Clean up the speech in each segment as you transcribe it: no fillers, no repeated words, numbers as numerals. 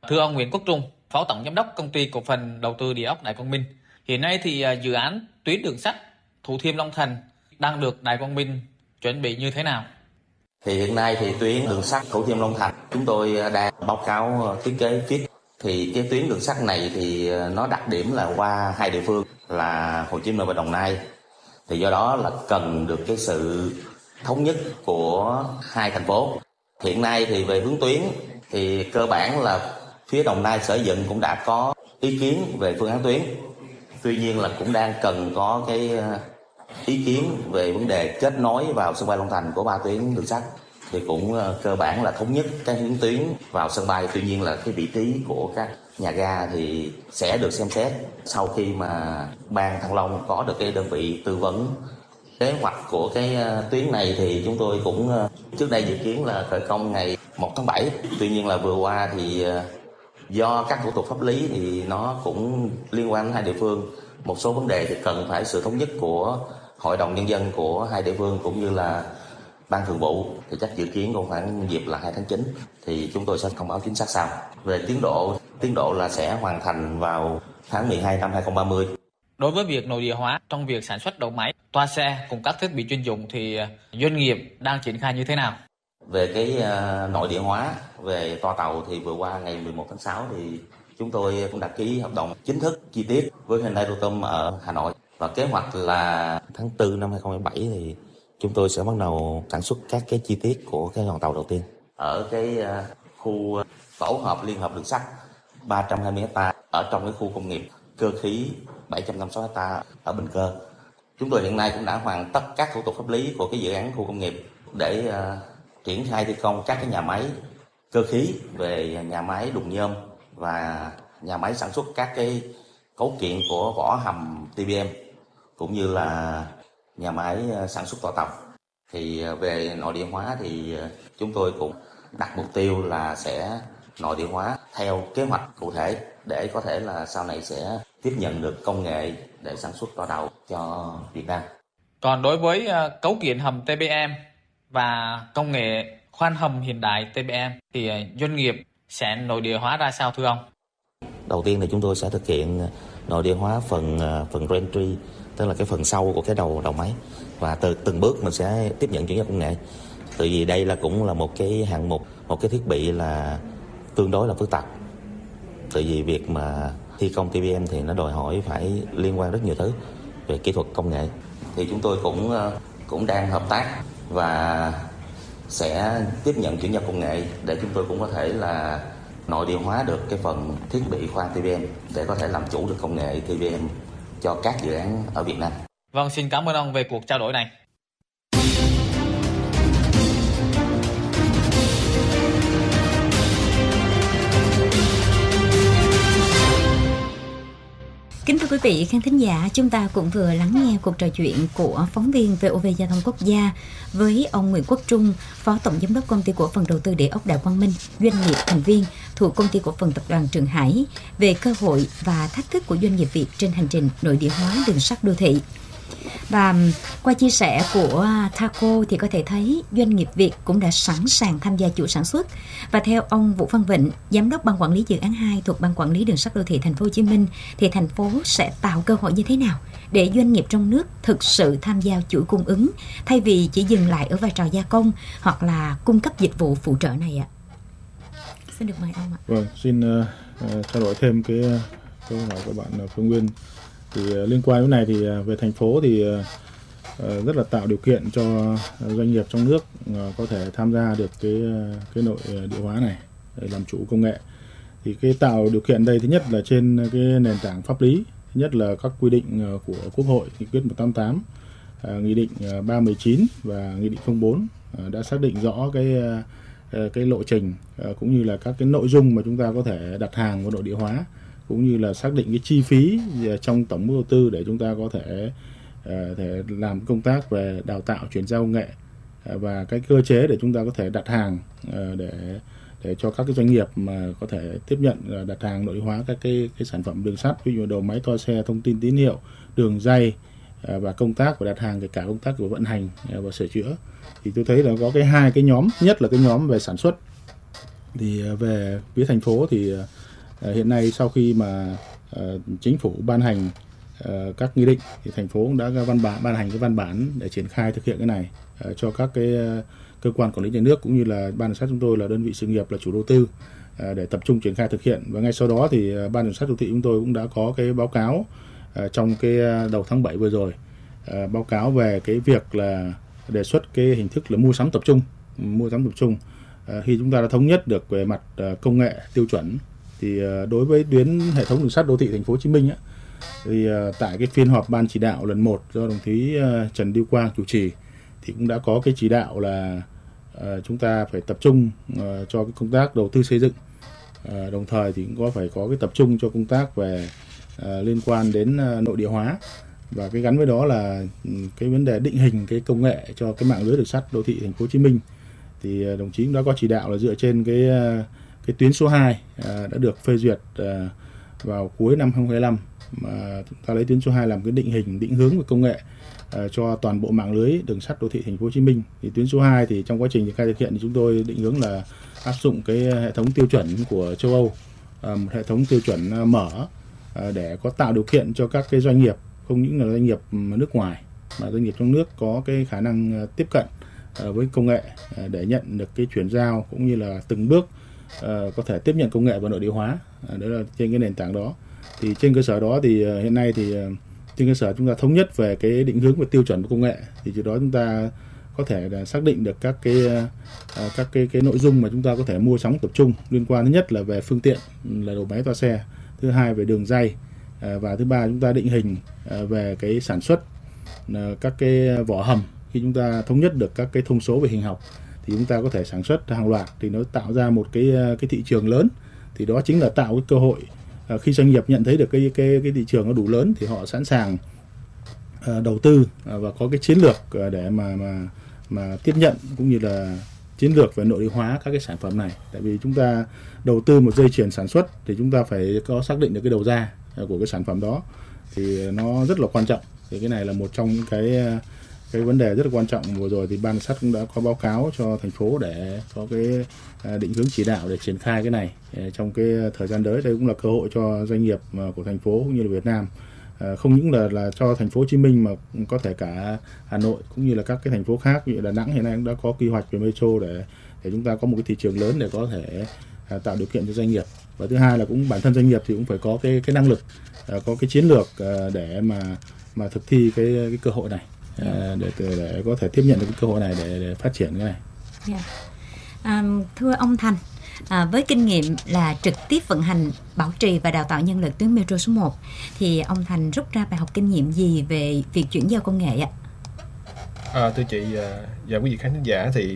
Thưa ông Nguyễn Quốc Trung, Phó Tổng Giám đốc Công ty Cổ phần Đầu tư Địa ốc Đài Quang Minh, hiện nay thì dự án tuyến đường sắt Thủ Thiêm Long Thành đang được Đài Quang Minh chuẩn bị như thế nào? Thì hiện nay thì tuyến đường sắt Thủ Thiêm Long Thành chúng tôi đang báo cáo thiết kế viết. Thì cái tuyến đường sắt này thì nó đặc điểm là qua hai địa phương là Hồ Chí Minh và Đồng Nai. Thì do đó là cần được cái sự thống nhất của hai thành phố. Hiện nay thì về hướng tuyến thì cơ bản là phía Đồng Nai Sở Dựng cũng đã có ý kiến về phương án tuyến. Tuy nhiên là cũng đang cần có cái ý kiến về vấn đề kết nối vào sân bay Long Thành của ba tuyến đường sắt. Thì cũng cơ bản là thống nhất cái hướng tuyến vào sân bay. Tuy nhiên là cái vị trí của các nhà ga thì sẽ được xem xét sau khi mà Ban Thăng Long có được cái đơn vị tư vấn. Kế hoạch của cái tuyến này thì chúng tôi cũng trước đây dự kiến là khởi công ngày 1 tháng 7. Tuy nhiên là vừa qua thì do các thủ tục pháp lý thì nó cũng liên quan đến hai địa phương. Một số vấn đề thì cần phải sự thống nhất của Hội đồng Nhân dân của hai địa phương cũng như là Ban Thường vụ. Thì chắc dự kiến cũng khoảng dịp là 2 tháng 9 thì chúng tôi sẽ thông báo chính xác sau. Về tiến độ là sẽ hoàn thành vào tháng 12 năm 2030. Đối với việc nội địa hóa trong việc sản xuất đầu máy, toa xe cùng các thiết bị chuyên dụng thì doanh nghiệp đang triển khai như thế nào? Về cái nội địa hóa về toa tàu thì vừa qua ngày 11 tháng 6 thì chúng tôi cũng đã ký hợp đồng chính thức chi tiết với Hyundai Rotem ở Hà Nội. Và kế hoạch là tháng 4 năm 2017 thì chúng tôi sẽ bắt đầu sản xuất các cái chi tiết của cái đoàn tàu đầu tiên. Ở cái khu tổ hợp liên hợp đường sắt 320 ha ở trong cái khu công nghiệp cơ khí 756 ha ở Bình Cơ. Chúng tôi hiện nay cũng đã hoàn tất các thủ tục pháp lý của cái dự án khu công nghiệp để triển khai thi công các cái nhà máy cơ khí về nhà máy đùng nhôm và nhà máy sản xuất các cái cấu kiện của vỏ hầm TBM cũng như là nhà máy sản xuất toa tàu. Thì về nội địa hóa thì chúng tôi cũng đặt mục tiêu là sẽ nội địa hóa theo kế hoạch cụ thể để có thể là sau này sẽ tiếp nhận được công nghệ để sản xuất toa tàu cho Việt Nam. Còn đối với cấu kiện hầm TBM và công nghệ khoan hầm hiện đại TBM thì doanh nghiệp sẽ nội địa hóa ra sao thưa ông? Đầu tiên thì chúng tôi sẽ thực hiện nội địa hóa phần gantry, tức là cái phần sau của cái đầu máy, và từ từng bước mình sẽ tiếp nhận chuyển giao công nghệ. Tại vì đây là cũng là một cái hạng mục, một cái thiết bị là tương đối là phức tạp. Tại vì việc mà thi công TBM thì nó đòi hỏi phải liên quan rất nhiều thứ về kỹ thuật công nghệ. Thì chúng tôi cũng đang hợp tác và sẽ tiếp nhận chuyển giao công nghệ để chúng tôi cũng có thể là nội địa hóa được cái phần thiết bị khoan TBM để có thể làm chủ được công nghệ TBM cho các dự án ở Việt Nam. Vâng, xin cảm ơn ông về cuộc trao đổi này. Kính thưa quý vị khán thính giả, chúng ta cũng vừa lắng nghe cuộc trò chuyện của phóng viên VOV Giao thông Quốc gia với ông Nguyễn Quốc Trung, Phó Tổng Giám đốc Công ty Cổ phần Đầu tư Địa ốc Đài Quang Minh, doanh nghiệp thành viên thuộc Công ty Cổ phần Tập đoàn Trường Hải về cơ hội và thách thức của doanh nghiệp Việt trên hành trình nội địa hóa đường sắt đô thị. Và qua chia sẻ của Thaco thì có thể thấy doanh nghiệp Việt cũng đã sẵn sàng tham gia chuỗi sản xuất. Và theo ông Vũ Văn Vịnh, Giám đốc Ban Quản lý Dự án 2 thuộc Ban Quản lý Đường sắt Đô thị Thành phố Hồ Chí Minh, thì thành phố sẽ tạo cơ hội như thế nào để doanh nghiệp trong nước thực sự tham gia chuỗi cung ứng thay vì chỉ dừng lại ở vai trò gia công hoặc là cung cấp dịch vụ phụ trợ này ạ? Xin được mời ông ạ. Vâng, xin trao đổi thêm cái câu hỏi của bạn Phương Nguyên. Thì liên quan đến này thì về thành phố thì rất là tạo điều kiện cho doanh nghiệp trong nước có thể tham gia được cái nội địa hóa này để làm chủ công nghệ. Thì cái tạo điều kiện đây thứ nhất là trên cái nền tảng pháp lý, thứ nhất là các quy định của Quốc hội, nghị quyết 188, nghị định 319 và nghị định 04 đã xác định rõ cái lộ trình cũng như là các cái nội dung mà chúng ta có thể đặt hàng vào nội địa hóa, cũng như là xác định cái chi phí trong tổng mức đầu tư để chúng ta có thể làm công tác về đào tạo chuyển giao công nghệ và cái cơ chế để chúng ta có thể đặt hàng để cho các cái doanh nghiệp mà có thể tiếp nhận đặt hàng nội địa hóa các cái sản phẩm đường sắt, ví dụ đầu máy toa xe, thông tin tín hiệu, đường ray và công tác và đặt hàng, kể cả công tác của vận hành và sửa chữa. Thì tôi thấy là có hai cái nhóm, nhất là cái nhóm về sản xuất Thì về phía thành phố thì hiện nay sau khi mà chính phủ ban hành các nghị định thì thành phố cũng đã ban hành cái văn bản để triển khai thực hiện cái này cho các cái cơ quan quản lý nhà nước cũng như là ban đường sắt chúng tôi là đơn vị sự nghiệp là chủ đầu tư để tập trung triển khai thực hiện. Và ngay sau đó thì ban đường sắt đô thị chúng tôi cũng đã có cái báo cáo trong cái đầu tháng 7 vừa rồi, báo cáo về cái việc là đề xuất cái hình thức là mua sắm tập trung. Khi chúng ta đã thống nhất được về mặt công nghệ tiêu chuẩn thì đối với tuyến hệ thống đường sắt đô thị thành phố Hồ Chí Minh thì tại cái phiên họp ban chỉ đạo lần 1 do đồng chí Trần Lưu Quang chủ trì thì cũng đã có cái chỉ đạo là chúng ta phải tập trung cho cái công tác đầu tư xây dựng, đồng thời thì cũng phải có cái tập trung cho công tác về liên quan đến nội địa hóa, và cái gắn với đó là cái vấn đề định hình cái công nghệ cho cái mạng lưới đường sắt đô thị thành phố Hồ Chí Minh. Thì đồng chí cũng đã có chỉ đạo là dựa trên cái tuyến số 2 đã được phê duyệt vào cuối năm 2025 mà chúng ta lấy tuyến số 2 làm cái định hướng về công nghệ cho toàn bộ mạng lưới đường sắt đô thị thành phố Hồ Chí Minh. Thì tuyến số 2 thì trong quá trình triển khai thực hiện thì chúng tôi định hướng là áp dụng cái hệ thống tiêu chuẩn của châu Âu, một hệ thống tiêu chuẩn mở để có tạo điều kiện cho các cái doanh nghiệp, không những là doanh nghiệp nước ngoài mà doanh nghiệp trong nước có cái khả năng tiếp cận với công nghệ để nhận được cái chuyển giao cũng như là từng bước có thể tiếp nhận công nghệ vào nội địa hóa. Đó là trên cái nền tảng đó. Thì trên cơ sở đó thì hiện nay thì trên cơ sở chúng ta thống nhất về cái định hướng về tiêu chuẩn của công nghệ thì từ đó chúng ta có thể là xác định được các cái nội dung mà chúng ta có thể mua sắm tập trung liên quan. Thứ nhất là về phương tiện là đầu máy toa xe, thứ hai về đường ray, và thứ ba chúng ta định hình về cái sản xuất các cái vỏ hầm. Khi chúng ta thống nhất được các cái thông số về hình học thì chúng ta có thể sản xuất hàng loạt, thì nó tạo ra một cái thị trường lớn. Thì đó chính là tạo cái cơ hội khi doanh nghiệp nhận thấy được cái thị trường nó đủ lớn thì họ sẵn sàng đầu tư và có cái chiến lược để mà tiếp nhận cũng như là chiến lược về nội địa hóa các cái sản phẩm này. Tại vì chúng ta đầu tư một dây chuyền sản xuất thì chúng ta phải có xác định được cái đầu ra của cái sản phẩm đó, thì nó rất là quan trọng. Thì cái này là một trong những cái vấn đề rất là quan trọng. Vừa rồi thì ban sắt cũng đã có báo cáo cho thành phố để có cái định hướng chỉ đạo để triển khai cái này trong cái thời gian tới. Đây cũng là cơ hội cho doanh nghiệp của thành phố cũng như là Việt Nam, không những là cho thành phố Hồ Chí Minh mà có thể cả Hà Nội cũng như là các cái thành phố khác, như Đà Nẵng hiện nay cũng đã có quy hoạch về metro để chúng ta có một cái thị trường lớn để có thể tạo điều kiện cho doanh nghiệp. Và thứ hai là cũng bản thân doanh nghiệp thì cũng phải có cái năng lực, có cái chiến lược để mà thực thi cái cơ hội này, để có thể tiếp nhận được cái cơ hội này để phát triển cái này. Thưa ông Thành, với kinh nghiệm là trực tiếp vận hành, bảo trì và đào tạo nhân lực tuyến metro số 1 thì ông Thành rút ra bài học kinh nghiệm gì về việc chuyển giao công nghệ ạ? Thưa chị và quý vị khán thính giả, thì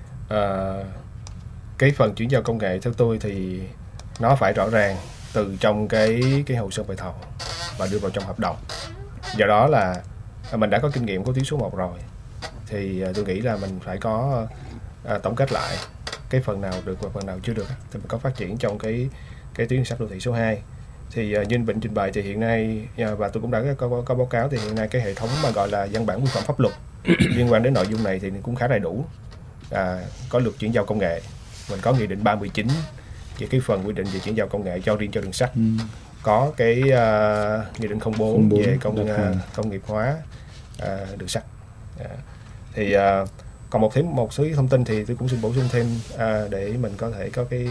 cái phần chuyển giao công nghệ theo tôi thì nó phải rõ ràng từ trong cái hồ sơ bài thầu và đưa vào trong hợp đồng. Do đó là mình đã có kinh nghiệm của tuyến số 1 rồi thì tôi nghĩ là mình phải có tổng kết lại cái phần nào được và phần nào chưa được thì mình có phát triển trong cái tuyến đường sắt đô thị số 2. Thì như Vịnh trình bày thì hiện nay, và tôi cũng đã có báo cáo, thì hiện nay cái hệ thống mà gọi là văn bản quy phạm pháp luật liên quan đến nội dung này thì cũng khá đầy đủ. Có luật chuyển giao công nghệ, mình có nghị định 319 về cái phần quy định về chuyển giao công nghệ cho riêng cho đường sắt, có cái nghị định 04 về công nghiệp hóa đường sắt. Thì còn một số thông tin thì tôi cũng xin bổ sung thêm để mình có thể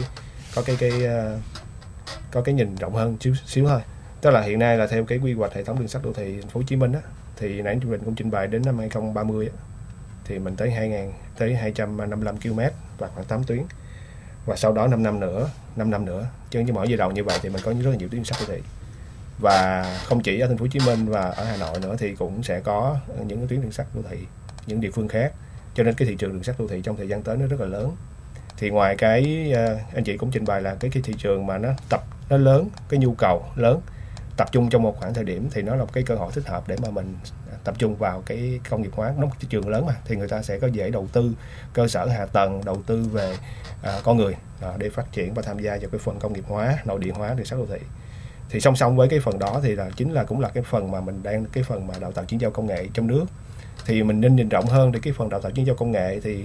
có cái nhìn rộng hơn xíu thôi. Tức là hiện nay là theo cái quy hoạch hệ thống đường sắt đô thị thành phố Hồ Chí Minh thì nãy mình cũng trình bày đến năm 2030 thì mình tới 255 km và khoảng 8 tuyến, và sau đó 5 năm nữa chứ mỗi giai đoạn như vậy thì mình có rất là nhiều tuyến đường sắt đô thị. Và không chỉ ở thành phố Hồ Chí Minh và ở Hà Nội nữa thì cũng sẽ có những tuyến đường sắt đô thị những địa phương khác, cho nên cái thị trường đường sắt đô thị trong thời gian tới nó rất là lớn. Thì ngoài cái anh chị cũng trình bày là cái thị trường mà nó lớn, cái nhu cầu lớn tập trung trong một khoảng thời điểm thì nó là một cái cơ hội thích hợp để mà mình tập trung vào cái công nghiệp hóa. Nó một thị trường lớn mà thì người ta sẽ có dễ đầu tư cơ sở hạ tầng, đầu tư về con người để phát triển và tham gia vào cái phần công nghiệp hóa, nội địa hóa đường sắt đô thị. Thì song song với cái phần đó thì cũng là cái phần mà mình đang cái phần mà đào tạo chuyển giao công nghệ trong nước. Thì mình nên nhìn rộng hơn để cái phần đào tạo chuyển giao công nghệ thì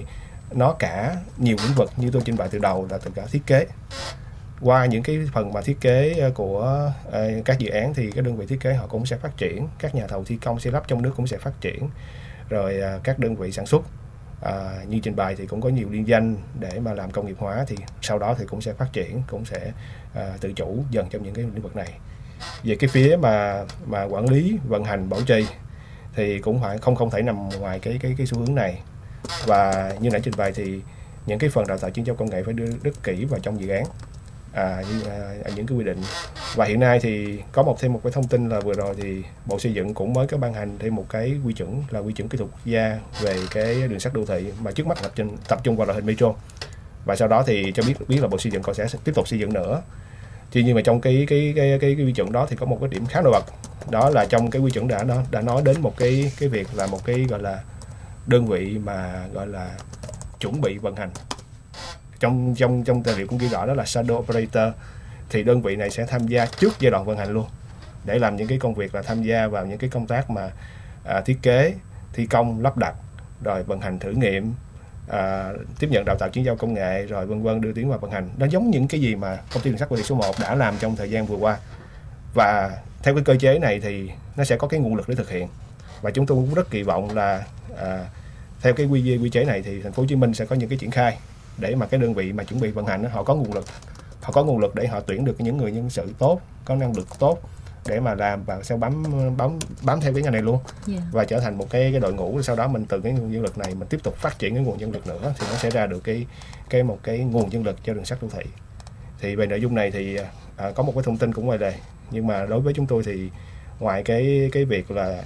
nó cả nhiều lĩnh vực như tôi trình bày từ đầu, là từ cả thiết kế. Qua những cái phần mà thiết kế của các dự án thì các đơn vị thiết kế họ cũng sẽ phát triển, các nhà thầu thi công xây lắp trong nước cũng sẽ phát triển, rồi các đơn vị sản xuất như trình bày thì cũng có nhiều liên danh để mà làm công nghiệp hóa, thì sau đó thì cũng sẽ phát triển, cũng sẽ tự chủ dần trong những cái lĩnh vực này. Về cái phía mà quản lý, vận hành, bảo trì thì cũng phải không thể nằm ngoài cái xu hướng này. Và như nãy trình bày thì những cái phần đào tạo chuyển giao công nghệ phải đưa rất kỹ vào trong dự án, những cái quy định. Và hiện nay thì có thêm một cái thông tin là vừa rồi thì Bộ Xây dựng cũng mới có ban hành thêm một cái quy chuẩn là quy chuẩn kỹ thuật quốc gia về cái đường sắt đô thị, mà trước mắt tập trung vào loại hình metro, và sau đó thì cho biết là Bộ Xây dựng còn sẽ tiếp tục xây dựng nữa. Tuy nhiên mà trong cái quy chuẩn đó thì có một cái điểm khá nổi bật, đó là trong cái quy chuẩn đã nói đến một cái việc là một cái gọi là đơn vị mà gọi là chuẩn bị vận hành. Trong tài liệu cũng ghi rõ đó là shadow operator, thì đơn vị này sẽ tham gia trước giai đoạn vận hành luôn, để làm những cái công việc là tham gia vào những cái công tác mà thiết kế, thi công, lắp đặt, rồi vận hành thử nghiệm, tiếp nhận đào tạo chuyển giao công nghệ, rồi vân vân, đưa tiến vào vận hành. Nó giống những cái gì mà công ty đường sắt đô thị số 1 đã làm trong thời gian vừa qua. Và theo cái cơ chế này thì nó sẽ có cái nguồn lực để thực hiện. Và chúng tôi cũng rất kỳ vọng là theo cái quy chế này thì thành phố Hồ Chí Minh sẽ có những cái triển khai để mà cái đơn vị mà chuẩn bị vận hành họ có nguồn lực để họ tuyển được những người nhân sự tốt, có năng lực tốt để mà làm và sau bám theo cái ngành này luôn. Và trở thành một cái đội ngũ. Sau đó mình từ cái nguồn nhân lực này mình tiếp tục phát triển cái nguồn nhân lực nữa, thì nó sẽ ra được một cái nguồn nhân lực cho đường sắt đô thị. Thì về nội dung này thì có một cái thông tin cũng ngoài đề, nhưng mà đối với chúng tôi thì ngoài cái việc là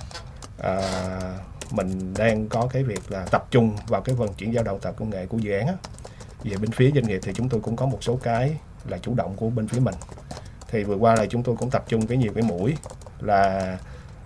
mình đang có cái việc là tập trung vào cái phần chuyển giao đào tạo công nghệ của dự án á. Về bên phía doanh nghiệp thì chúng tôi cũng có một số cái là chủ động của bên phía mình. Thì vừa qua là chúng tôi cũng tập trung nhiều cái mũi là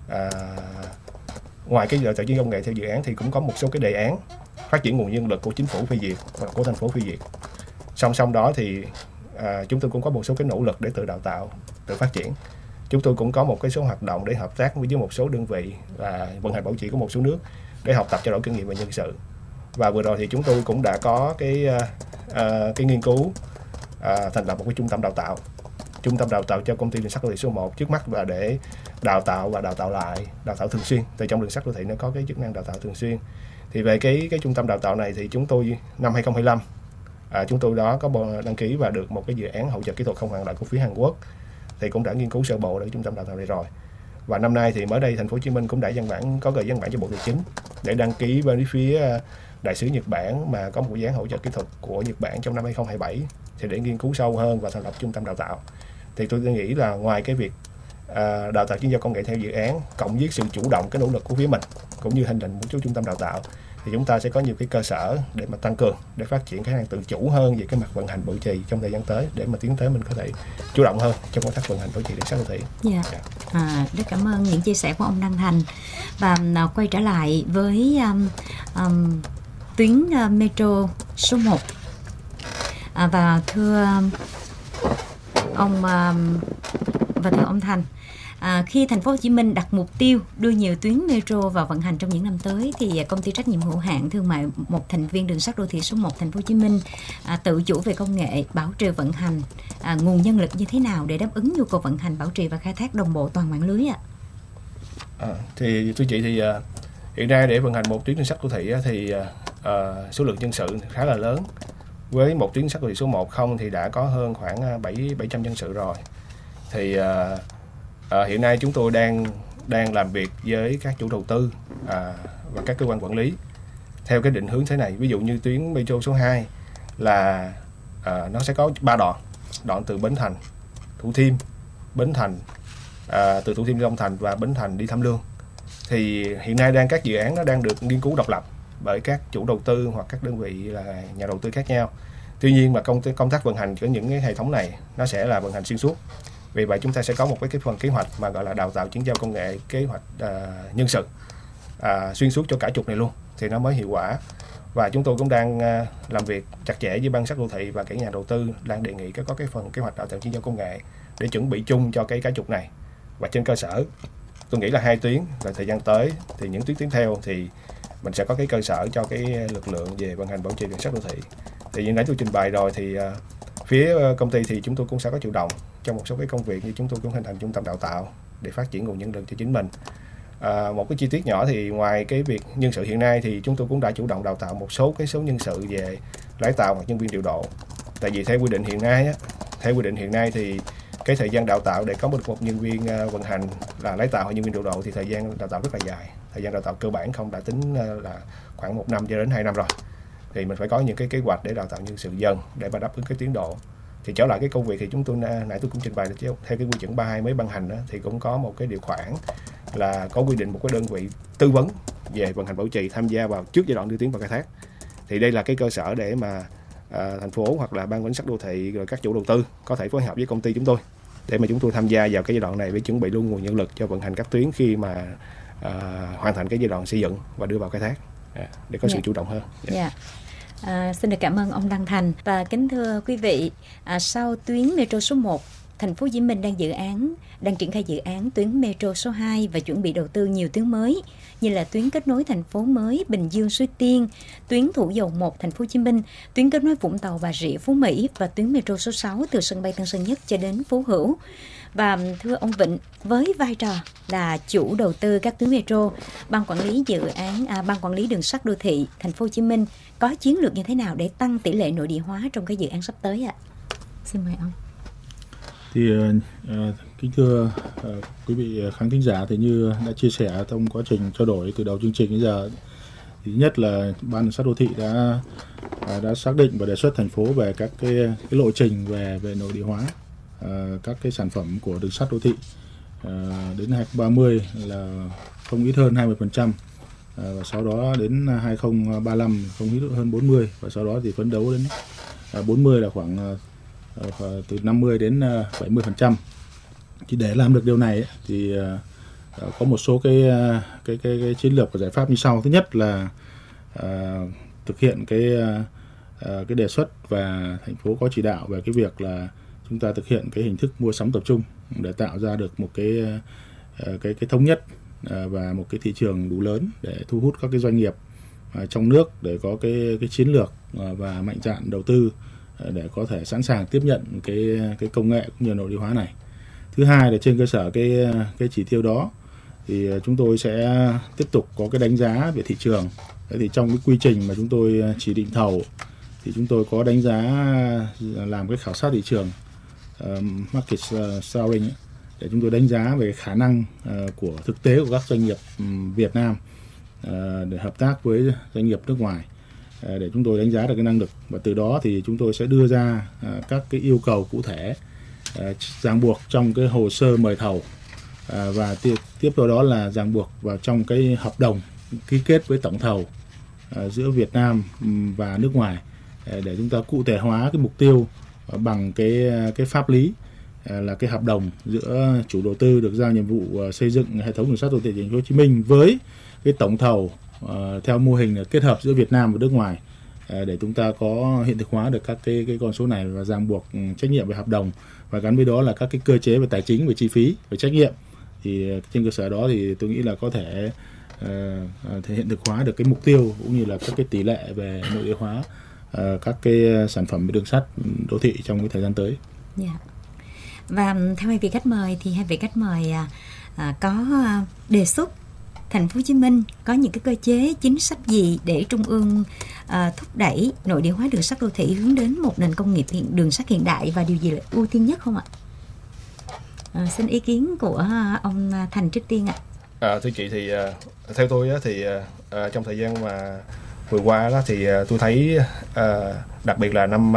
ngoài cái đào tạo chuyển giao công nghệ theo dự án thì cũng có một số cái đề án phát triển nguồn nhân lực của chính phủ phê duyệt và của thành phố phê duyệt. Song đó thì chúng tôi cũng có một số cái nỗ lực để tự đào tạo, tự phát triển. Chúng tôi cũng có một cái số hoạt động để hợp tác với một số đơn vị và vận hành bảo trì của một số nước để học tập trao đổi kinh nghiệm và nhân sự. Và vừa rồi thì chúng tôi cũng đã có cái nghiên cứu thành lập một cái trung tâm đào tạo cho công ty đường sắt đô thị số 1, trước mắt là để đào tạo và đào tạo lại, đào tạo thường xuyên. Từ trong đường sắt đô thị nó có cái chức năng đào tạo thường xuyên. Thì về cái trung tâm đào tạo này thì chúng tôi năm 2025 chúng tôi đó có đăng ký và được một cái dự án hỗ trợ kỹ thuật không hoàn lại của phía Hàn Quốc, thì cũng đã nghiên cứu sơ bộ để trung tâm đào tạo này rồi. Và năm nay thì mới đây thành phố Hồ Chí Minh cũng đã có gửi văn bản cho Bộ Tài chính để đăng ký với phía đại sứ Nhật Bản mà có một dự án hỗ trợ kỹ thuật của Nhật Bản trong năm 2027, thì để nghiên cứu sâu hơn và thành lập trung tâm đào tạo. Thì tôi nghĩ là ngoài cái việc đào tạo chuyển giao công nghệ theo dự án cộng với sự chủ động cái nỗ lực của phía mình cũng như hình thành một số trung tâm đào tạo, thì chúng ta sẽ có nhiều cái cơ sở để mà tăng cường, để phát triển khả năng tự chủ hơn về cái mặt vận hành bảo trì trong thời gian tới, để mà tiến tới mình có thể chủ động hơn trong công tác vận hành bảo trì đường sắt đô thị. Rất cảm ơn những chia sẻ của ông Đăng Thành. Và quay trở lại với tuyến metro số 1 và thưa ông Thành, khi thành phố Hồ Chí Minh đặt mục tiêu đưa nhiều tuyến metro vào vận hành trong những năm tới, thì công ty trách nhiệm hữu hạn thương mại một thành viên đường sắt đô thị số 1 thành phố Hồ Chí Minh tự chủ về công nghệ, bảo trì vận hành, nguồn nhân lực như thế nào để đáp ứng nhu cầu vận hành, bảo trì và khai thác đồng bộ toàn mạng lưới ạ? Thì thưa chị, thì hiện nay để vận hành một tuyến đường sắt đô thị thì số lượng nhân sự khá là lớn. Với một tuyến sắt đô thị số 1 không thì đã có hơn khoảng 700 nhân sự rồi. Thì hiện nay chúng tôi đang làm việc với các chủ đầu tư và các cơ quan quản lý theo cái định hướng thế này. Ví dụ như tuyến metro số 2 là nó sẽ có 3 đoạn từ Bến Thành, Thủ Thiêm, Bến Thành, từ Thủ Thiêm đi Long Thành và Bến Thành đi Tham Lương. Thì hiện nay các dự án nó đang được nghiên cứu độc lập bởi các chủ đầu tư hoặc các đơn vị là nhà đầu tư khác nhau. Tuy nhiên mà công tác vận hành của những cái hệ thống này nó sẽ là vận hành xuyên suốt. Vì vậy chúng ta sẽ có một cái phần kế hoạch mà gọi là đào tạo chuyển giao công nghệ, kế hoạch nhân sự xuyên suốt cho cả trục này luôn thì nó mới hiệu quả. Và chúng tôi cũng đang làm việc chặt chẽ với ban sắt đô thị và các nhà đầu tư, đang đề nghị có cái phần kế hoạch đào tạo chuyển giao công nghệ để chuẩn bị chung cho cái trục này. Và trên cơ sở tôi nghĩ là 2 tuyến và thời gian tới thì những tuyến tiếp theo thì mình sẽ có cái cơ sở cho cái lực lượng về vận hành bảo trì đường sắt đô thị. Thì như nãy tôi trình bày rồi thì phía công ty thì chúng tôi cũng sẽ có chủ động trong một số cái công việc, như chúng tôi cũng hình thành trung tâm đào tạo để phát triển nguồn nhân lực cho chính mình. Một cái chi tiết nhỏ thì ngoài cái việc nhân sự hiện nay thì chúng tôi cũng đã chủ động đào tạo một số nhân sự về lái tàu hoặc nhân viên điều độ. Tại vì theo quy định hiện nay thì cái thời gian đào tạo để có một nhân viên vận hành là lái tàu hoặc nhân viên điều độ thì thời gian đào tạo rất là dài. Thời gian đào tạo cơ bản không đã tính là khoảng 1 năm cho đến 2 năm rồi. Thì mình phải có những cái kế hoạch để đào tạo nhân sự dần để mà đáp ứng cái tiến độ. Thì trở lại cái công việc thì chúng tôi nãy tôi cũng trình bày theo cái quy chuẩn 32 mới ban hành đó, thì cũng có một cái điều khoản là có quy định một cái đơn vị tư vấn về vận hành bảo trì tham gia vào trước giai đoạn đưa tuyến vào khai thác. Thì đây là cái cơ sở để mà thành phố hoặc là ban quản lý sắt đô thị rồi các chủ đầu tư có thể phối hợp với công ty chúng tôi để mà chúng tôi tham gia vào cái giai đoạn này để chuẩn bị luôn nguồn nhân lực cho vận hành các tuyến khi mà hoàn thành cái giai đoạn xây dựng và đưa vào khai thác để có sự chủ động hơn. Xin được cảm ơn ông Đăng Thành. Và kính thưa quý vị, sau tuyến metro số 1, Thành phố Hồ Chí Minh đang triển khai dự án tuyến metro số 2 và chuẩn bị đầu tư nhiều tuyến mới như là tuyến kết nối thành phố mới Bình Dương Suối Tiên, tuyến Thủ Dầu Một Thành phố Hồ Chí Minh, tuyến kết nối Vũng Tàu Bà Rịa Phú Mỹ và tuyến metro số 6 từ sân bay Tân Sơn Nhất cho đến Phú Hữu. Và thưa ông Vịnh, với vai trò là chủ đầu tư các tuyến metro, ban quản lý đường sắt đô thị Thành phố Hồ Chí Minh có chiến lược như thế nào để tăng tỷ lệ nội địa hóa trong cái dự án sắp tới ạ? Xin mời ông. Thì kính thưa quý vị khán thính giả, thì như đã chia sẻ trong quá trình trao đổi từ đầu chương trình đến giờ, thì nhất là ban đường sắt đô thị đã xác định và đề xuất thành phố về các cái lộ trình về nội địa hóa các cái sản phẩm của đường sắt đô thị đến 2030 là không ít hơn 20%, và sau đó đến 2035 không ít hơn 40%, và sau đó thì phấn đấu đến 40 là khoảng từ 50 đến 70%. Thì để làm được điều này thì có một số cái chiến lược và giải pháp như sau. Thứ nhất là thực hiện cái đề xuất và thành phố có chỉ đạo về cái việc là chúng ta thực hiện cái hình thức mua sắm tập trung để tạo ra được một cái thống nhất và một cái thị trường đủ lớn để thu hút các cái doanh nghiệp trong nước để có cái chiến lược và mạnh dạn đầu tư để có thể sẵn sàng tiếp nhận cái công nghệ cũng như nội địa hóa này. Thứ hai là trên cơ sở cái chỉ tiêu đó thì chúng tôi sẽ tiếp tục có cái đánh giá về thị trường. Thế thì trong cái quy trình mà chúng tôi chỉ định thầu thì chúng tôi có đánh giá làm cái khảo sát thị trường market sounding để chúng tôi đánh giá về khả năng của thực tế của các doanh nghiệp Việt Nam để hợp tác với doanh nghiệp nước ngoài để chúng tôi đánh giá được cái năng lực, và từ đó thì chúng tôi sẽ đưa ra các cái yêu cầu cụ thể ràng buộc trong cái hồ sơ mời thầu và tiếp theo đó là ràng buộc vào trong cái hợp đồng ký kết với tổng thầu giữa Việt Nam và nước ngoài để chúng ta cụ thể hóa cái mục tiêu bằng cái pháp lý là cái hợp đồng giữa chủ đầu tư được giao nhiệm vụ xây dựng hệ thống đường sắt đô thị Thành phố Hồ Chí Minh với cái tổng thầu theo mô hình là kết hợp giữa Việt Nam và nước ngoài để chúng ta có hiện thực hóa được các cái con số này và ràng buộc trách nhiệm về hợp đồng, và gắn với đó là các cái cơ chế về tài chính, về chi phí, về trách nhiệm. Thì trên cơ sở đó thì tôi nghĩ là có thể thể hiện thực hóa được cái mục tiêu cũng như là các cái tỷ lệ về nội địa hóa các cái sản phẩm về đường sắt đô thị trong cái thời gian tới. Và theo hai vị khách mời thì hai vị khách mời có đề xuất Thành phố Hồ Chí Minh có những cái cơ chế chính sách gì để Trung ương thúc đẩy nội địa hóa đường sắt đô thị hướng đến một nền công nghiệp đường sắt hiện đại, và điều gì là ưu tiên nhất không ạ? Xin ý kiến của ông Thành trước tiên ạ. Thưa chị thì theo tôi thì trong thời gian mà vừa qua đó thì tôi thấy đặc biệt là năm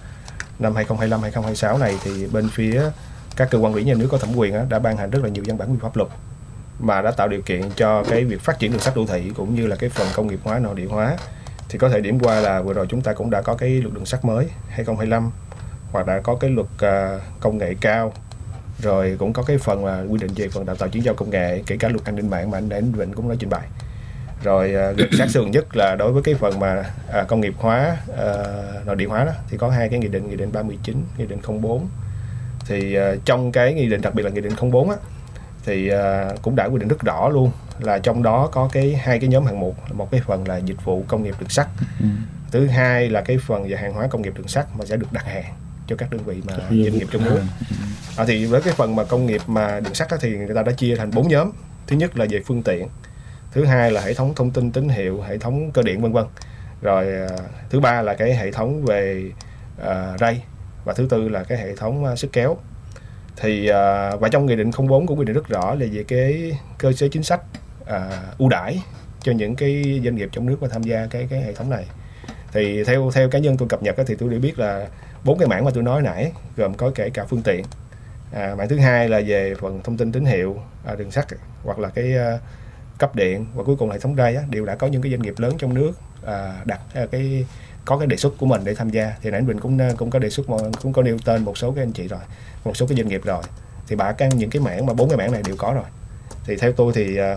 2025-2026 này thì bên phía các cơ quan quản lý nhà nước có thẩm quyền đã ban hành rất là nhiều văn bản quy pháp luật mà đã tạo điều kiện cho cái việc phát triển đường sắt đô thị cũng như là cái phần công nghiệp hóa, nội địa hóa. Thì có thể điểm qua là vừa rồi chúng ta cũng đã có cái luật đường sắt mới 2025, hoặc đã có cái luật công nghệ cao, rồi cũng có cái phần là quy định về phần đào tạo chuyển giao công nghệ, kể cả luật an ninh mạng mà anh Vịnh cũng đã trình bày. Rồi sát sườn nhất là đối với cái phần mà công nghiệp hóa, nội địa hóa đó thì có hai cái nghị định 39, nghị định 04. Thì trong cái nghị định, đặc biệt là nghị định 04 á, thì cũng đã quy định rất rõ luôn là trong đó có hai cái nhóm hạng mục, một cái phần là dịch vụ công nghiệp đường sắt, thứ hai là cái phần về hàng hóa công nghiệp đường sắt mà sẽ được đặt hàng cho các đơn vị mà doanh nghiệp trong nước. Thì với cái phần mà công nghiệp mà đường sắt thì người ta đã chia thành 4 nhóm. Thứ nhất là về phương tiện, thứ hai là hệ thống thông tin tín hiệu, hệ thống cơ điện v.v. Rồi thứ ba là cái hệ thống về ray, và thứ tư là cái hệ thống sức kéo. Thì và trong nghị định 04 cũng quy định rất rõ là về cái cơ chế chính sách ưu đãi cho những cái doanh nghiệp trong nước mà tham gia cái hệ thống này. Thì theo cá nhân tôi cập nhật thì tôi được biết là 4 cái mảng mà tôi nói nãy gồm có kể cả phương tiện, mảng thứ hai là về phần thông tin tín hiệu, đường sắt hoặc là cái cấp điện, và cuối cùng hệ thống ray đều đã có những cái doanh nghiệp lớn trong nước đặt có cái đề xuất của mình để tham gia. Thì nãy mình cũng có đề xuất, cũng có nêu tên một số cái anh chị rồi, một số cái doanh nghiệp rồi, thì những cái mảng mà 4 cái mảng này đều có rồi. Thì theo tôi thì